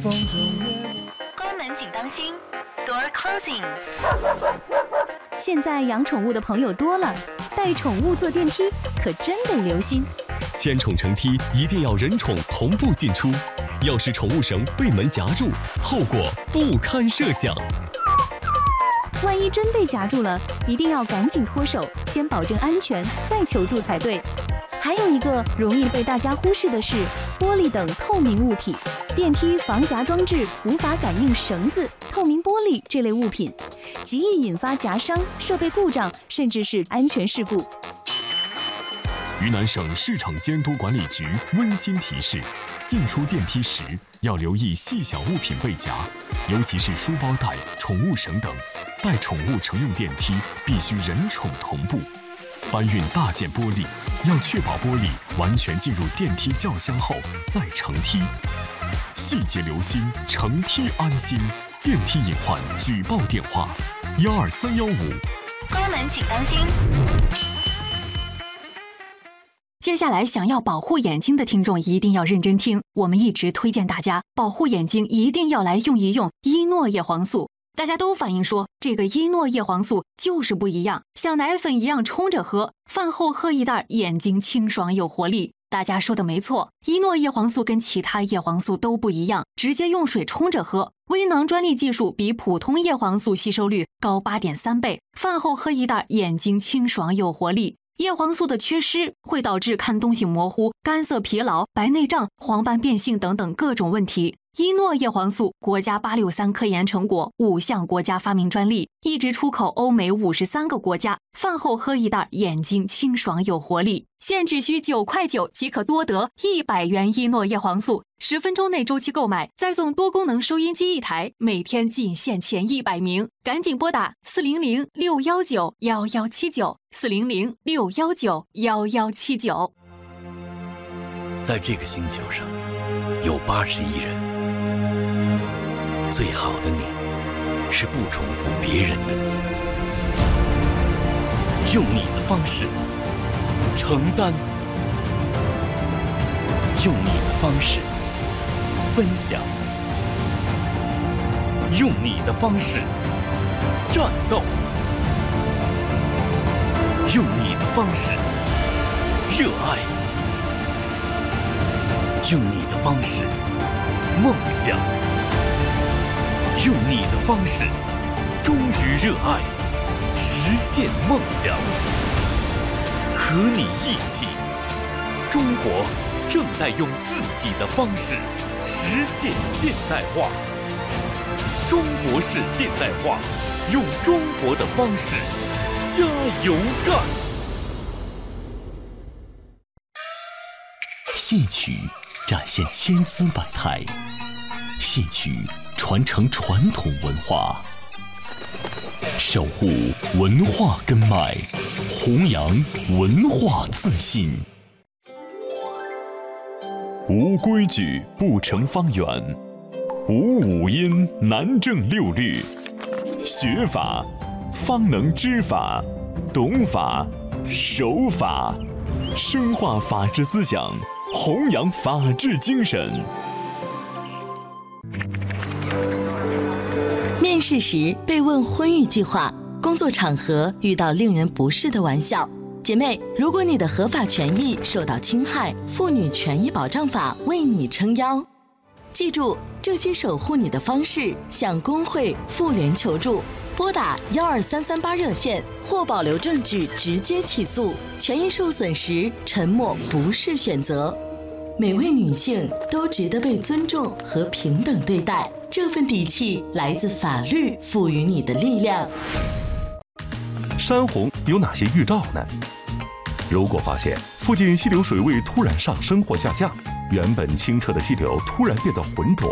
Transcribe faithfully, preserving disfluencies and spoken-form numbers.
关门请当心 ，Door closing。 现在养宠物的朋友多了，带宠物坐电梯可真得留心。 牵宠成梯一定要人宠同步进出，要是宠物绳被门夹住，后果不堪设想。 万一真被夹住了，一定要赶紧脱手，先保证安全，再求助才对。还有一个容易被大家忽视的是，玻璃等透明物体，电梯防夹装置无法感应绳子、透明玻璃这类物品，极易引发夹伤、设备故障，甚至是安全事故。 云南省市场监督管理局温馨提示：进出电梯时要留意细小物品被夹，尤其是书包带、宠物绳等。带宠物乘用电梯必须人宠同步。搬运大件玻璃，要确保玻璃完全进入电梯轿厢后再乘梯。细节留心，乘梯安心。电梯隐患举报电话：幺二三幺五。 关门请当心。 接下来，想要保护眼睛的听众一定要认真听。我们一直推荐大家保护眼睛，一定要来用一用伊诺叶黄素。大家都反映说，这个伊诺叶黄素就是不一样，像奶粉一样冲着喝，饭后喝一袋，眼睛清爽有活力。大家说的没错，伊诺叶黄素跟其他叶黄素都不一样，直接用水冲着喝。微囊专利技术比普通叶黄素吸收率高 八点三 倍，饭后喝一袋，眼睛清爽有活力。叶黄素的缺失会导致看东西模糊、干涩疲劳、白内障、黄斑变性等等各种问题。伊诺叶黄素国家八六三科研成果，五项国家发明专利，一直出口欧美五十三个国家。饭后喝一袋，眼睛清爽有活力。现只需九块九即可多得一百元伊诺叶黄素，十分钟内周期购买，再送多功能收音机一台，每天仅限前一百名，赶紧拨打四零零六幺九幺幺七九四零零六幺九幺幺七九。 在这个星球上，有八十亿人。最好的你，是不重复别人的你，用你的方式承担，用你的方式分享，用你的方式战斗，用你的方式热爱，用你的方式梦想。用你的方式，忠于热爱，实现梦想。和你一起，中国正在用自己的方式实现现代化。中国式现代化，用中国的方式加油干。戏曲展现千姿百态，戏曲传承传统文化，守护文化根脉，弘扬文化自信。无规矩不成方圆，无五音难正六律。学法方能知法，懂法守法，深化法治思想，弘扬法治精神。 面试时被问婚育计划，工作场合遇到令人不适的玩笑。姐妹，如果你的合法权益受到侵害，妇女权益保障法为你撑腰。记住，这些守护你的方式，向工会、妇联求助，拨打幺二三三八热线或保留证据直接起诉。权益受损时，沉默不是选择。每位女性都值得被尊重和平等对待，这份底气来自法律赋予你的力量。 山洪有哪些预兆呢？如果发现附近溪流水位突然上升或下降，原本清澈的溪流突然变得浑浊，